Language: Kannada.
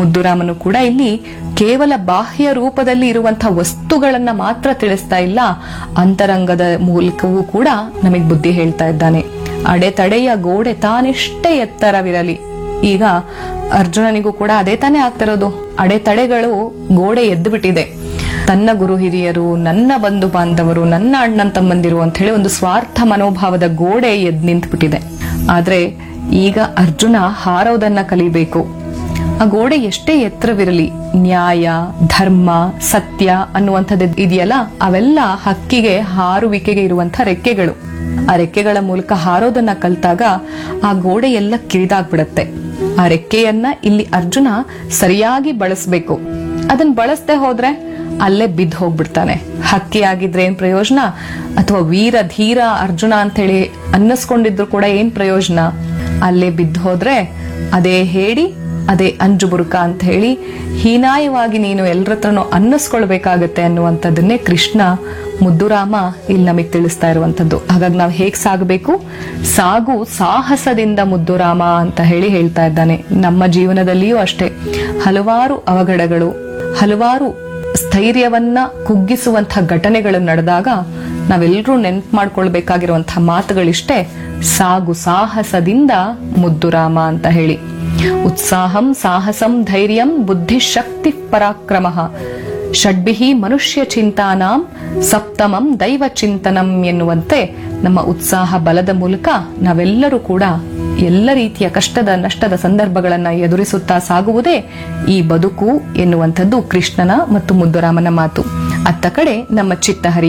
ಮುದ್ದುರಾಮನು ಕೂಡ ಇಲ್ಲಿ ಕೇವಲ ಬಾಹ್ಯ ರೂಪದಲ್ಲಿ ಇರುವಂತಹ ವಸ್ತುಗಳನ್ನ ಮಾತ್ರ ತಿಳಿಸ್ತಾ ಇಲ್ಲ, ಅಂತರಂಗದ ಮೂಲಕವೂ ಕೂಡ ನಮಗ್ ಬುದ್ಧಿ ಹೇಳ್ತಾ ಇದ್ದಾನೆ. ಅಡೆತಡೆಯ ಗೋಡೆ ತಾನೆಷ್ಟೇ ಎತ್ತರವಿರಲಿ. ಈಗ ಅರ್ಜುನನಿಗೂ ಕೂಡ ಅದೇ ತಾನೇ ಆಗ್ತಿರೋದು. ಅಡೆತಡೆಗಳು ಗೋಡೆ ಎದ್ದು ಬಿಟ್ಟಿದೆ. ತನ್ನ ಗುರು ಹಿರಿಯರು, ನನ್ನ ಬಂಧು ಬಾಂಧವರು, ನನ್ನ ಅಣ್ಣನ್ ತಮ್ಮಂದಿರು ಅಂತ ಹೇಳಿ ಒಂದು ಸ್ವಾರ್ಥ ಮನೋಭಾವದ ಗೋಡೆ ಎದ್ದು ನಿಂತ್ಬಿಟ್ಟಿದೆ. ಆದ್ರೆ ಈಗ ಅರ್ಜುನ ಹಾರೋದನ್ನ ಕಲಿಬೇಕು. ಆ ಗೋಡೆ ಎಷ್ಟೇ ಎತ್ತರವಿರಲಿ, ನ್ಯಾಯ, ಧರ್ಮ, ಸತ್ಯ ಅನ್ನುವಂಥದ್ದು ಇದೆಯಲ್ಲ, ಅವೆಲ್ಲ ಹಕ್ಕಿಗೆ ಹಾರುವಿಕೆಗೆ ಇರುವಂತ ರೆಕ್ಕೆಗಳು. ಆ ರೆಕ್ಕೆಗಳ ಮೂಲಕ ಹಾರೋದನ್ನ ಕಲ್ತಾಗ ಆ ಗೋಡೆ ಎಲ್ಲ ಕಿರಿದಾಗ್ಬಿಡತ್ತೆ. ಆ ರೆಕ್ಕೆಯನ್ನ ಇಲ್ಲಿ ಅರ್ಜುನ ಸರಿಯಾಗಿ ಬಳಸಬೇಕು. ಅದನ್ನ ಬಳಸದೆ ಹೋದ್ರೆ ಅಲ್ಲೇ ಬಿದ್ದು ಹೋಗ್ಬಿಡ್ತಾನೆ. ಹಕ್ಕಿ ಆಗಿದ್ರೆ ಏನ್ ಪ್ರಯೋಜನ, ಅಥವಾ ವೀರ ಧೀರ ಅರ್ಜುನ ಅಂತ ಹೇಳಿ ಅನ್ನಿಸ್ಕೊಂಡಿದ್ರು ಕೂಡ ಏನ್ ಪ್ರಯೋಜನ? ಅಲ್ಲೇ ಬಿದ್ದು ಹೋದ್ರೆ ಅದೇ ಹೇಳಿ, ಅದೇ ಅಂಜುಬುರುಕ ಅಂತ ಹೇಳಿ ಹೀನಾಯವಾಗಿ ನೀನು ಎಲ್ಲರತ್ರನೂ ಅನ್ನಿಸ್ಕೊಳ್ಬೇಕಾಗತ್ತೆ ಅನ್ನುವಂಥದ್ದನ್ನೇ ಕೃಷ್ಣ ಮುದ್ದುರಾಮ ಇಲ್ಲಿ ನಮಗ್ ತಿಳಿಸ್ತಾ ಇರುವಂತದ್ದು. ಹಾಗಾಗಿ ನಾವು ಹೇಗ್ ಸಾಗಬೇಕು? ಸಾಗು ಸಾಹಸದಿಂದ ಮುದ್ದುರಾಮ ಅಂತ ಹೇಳಿ ಹೇಳ್ತಾ ಇದ್ದಾನೆ. ನಮ್ಮ ಜೀವನದಲ್ಲಿಯೂ ಅಷ್ಟೇ ಹಲವಾರು ಅವಘಡಗಳು, ಹಲವಾರು ಸ್ಥೈರ್ಯವನ್ನ ಕುಗ್ಗಿಸುವಂತಹ ಘಟನೆಗಳು ನಡೆದಾಗ ನಾವೆಲ್ಲರೂ ನೆನ್ಪು ಮಾಡ್ಕೊಳ್ಬೇಕಾಗಿರುವಂತಹ ಮಾತುಗಳಿಷ್ಟೇ, ಸಾಗು ಸಾಹಸದಿಂದ ಮುದ್ದುರಾಮ ಅಂತ ಹೇಳಿ. ಉತ್ಸಾಹಂ ಸಾಹಸಂ ಧೈರ್ಯಂ ಬುದ್ಧಿ ಶಕ್ತಿ ಪರಾಕ್ರಮಃ ಷಡ್ಭಿಹಿ ಮನುಷ್ಯ ಚಿಂತಾನಾಂ ಸಪ್ತಮಂ ದೈವ ಚಿಂತನಂ ಎನ್ನುವಂತೆ ನಮ್ಮ ಉತ್ಸಾಹ ಬಲದ ಮೂಲಕ ನಾವೆಲ್ಲರೂ ಕೂಡ ಎಲ್ಲ ರೀತಿಯ ಕಷ್ಟದ ನಷ್ಟದ ಸಂದರ್ಭಗಳನ್ನ ಎದುರಿಸುತ್ತಾ ಸಾಗುವುದೇ ಈ ಬದುಕು ಎನ್ನುವಂಥದ್ದು ಕೃಷ್ಣನ ಮತ್ತು ಮುದ್ದುರಾಮನ ಮಾತು. ಅತ್ತ ಕಡೆ ನಮ್ಮ ಚಿತ್ತ ಹರಿಯ